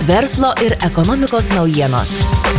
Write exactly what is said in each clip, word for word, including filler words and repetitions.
Verslo ir ekonomikos naujienos.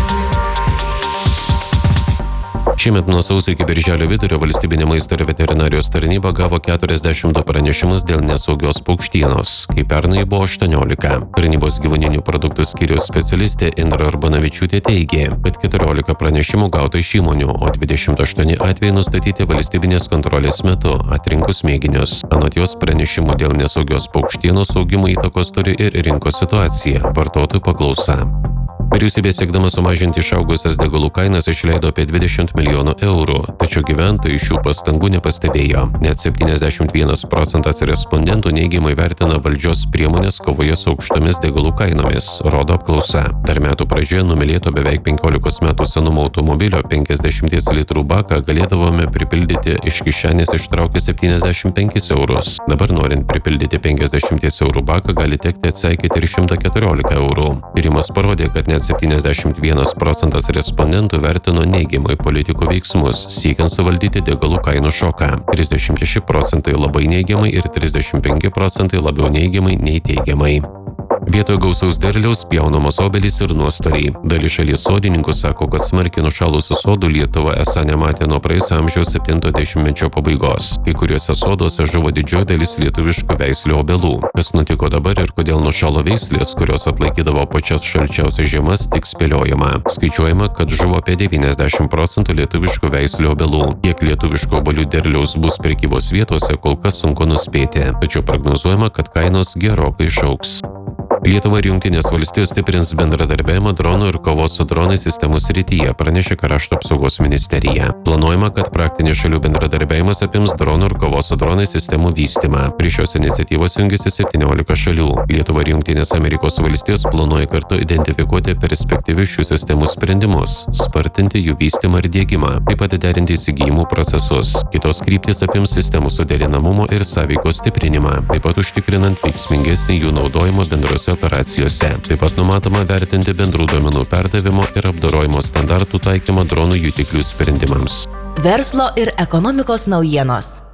Šiemet nuo sausio iki birželio vidurio valstybinė maisto ir veterinarijos tarnyba gavo keturiasdešimt du pranešimus dėl nesaugios paukštienos, kai pernai buvo aštuoniolika. Tarnybos gyvūninių produktų skyriaus specialistė Indra Urbanavičiūtė teigė, kad keturiolika pranešimų gauta iš įmonių, o dvidešimt aštuoni atvejai nustatyti valstybinės kontrolės metu, atrinkus mėginius. Anot jos, pranešimų dėl nesaugios paukštienos augimo įtakos turi ir rinkos situacija, vartotojų paklausa. Vyriausybė siekdama sumažinti išaugusias degalų kainas išleido apie dvidešimt milijonų eurų, tačiau gyventojai šių pastangų nepastebėjo. Net septyniasdešimt vienas procentas respondentų neigiamai vertina valdžios priemonės kovoje su aukštomis degalų kainomis, rodo apklausa. Dar metų pradžioje numylėto beveik penkiolikos metų senumo automobilio penkiasdešimties litrų baką galėdavome pripildyti iš kišenės ištraukę septyniasdešimt penkis eurus. Dabar norint pripildyti penkiasdešimties eurų baką gali tekti atseikėti ir šimtą keturiolika eurų. Tyrimas parodė, kad net septyniasdešimt vienas procentas respondentų vertino neigiamai politikų veiksmus, siekiant suvaldyti degalų kainų šoką. trisdešimt šeši procentai labai neigiamai ir trisdešimt penki procentai labiau neigiamai nei teigiamai. Vietoj gausaus derliaus pjaunamos obelys ir nuostoliai. Dalis šalies sodininkų sako, kad smarkiai nušalusių sodų Lietuva esą nematė nuo praėjusio amžiaus septinto dešimtmečio pabaigos. Kai kuriuose soduose žuvo didžioji dalis lietuviškų veislių obelų. Kas nutiko dabar ir kodėl nušalo veislės, kurios atlaikydavo pačias šalčiausias žiemas, tik spėliojama. Skaičiuojama, kad žuvo apie devyniasdešimt procentų lietuviškų veislių obelų. Kiek lietuviškų obelių derliaus bus prekybos vietose, kol kas sunku nuspėti. Tačiau prognozuojama, kad kainos gerokai išaugs. Lietuva ir Jungtinės valstijos stiprins bendradarbiavimą dronų ir kovos su dronais sistemų srityje, pranešė Krašto apsaugos ministerija. Planuojama, kad praktinis šalių bendradarbiavimas apims dronų ir kovos su dronais sistemų vystymą. Prie šios iniciatyvos jungiasi septyniolika šalių. Lietuva ir Jungtinės Amerikos valstijos planuoja kartu identifikuoti perspektyvius šių sistemų sprendimus, spartinti jų vystymą ir diegimą, taip pat derinti įsigijimų procesus. Kitos kryptys apims sistemų suderinamumo ir sąveikos stiprinimą, taip pat užtikrinant veiksmingesnį jų naudojimą bendrose operacijose. Taip pat numatoma vertinti bendrų duomenų perdavimo ir apdorojimo standartų taikymą dronų jutiklių sprendimams. Verslo ir ekonomikos naujienos.